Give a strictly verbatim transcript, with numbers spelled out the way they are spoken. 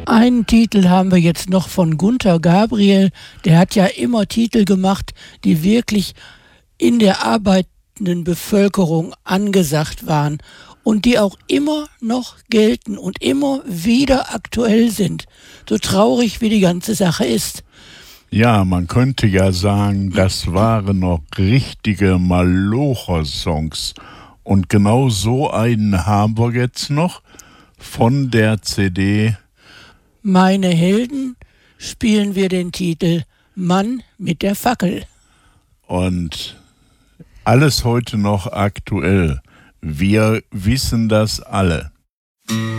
Einen Titel haben wir jetzt noch von Gunter Gabriel. Der hat ja immer Titel gemacht, die wirklich in der arbeitenden Bevölkerung angesagt waren und die auch immer noch gelten und immer wieder aktuell sind. So traurig wie die ganze Sache ist. Ja, man könnte ja sagen, das waren noch richtige Malocher-Songs. Und genau so einen haben wir jetzt noch von der C D Meine Helden spielen wir den Titel Mann mit der Fackel. Und alles heute noch aktuell. Wir wissen das alle.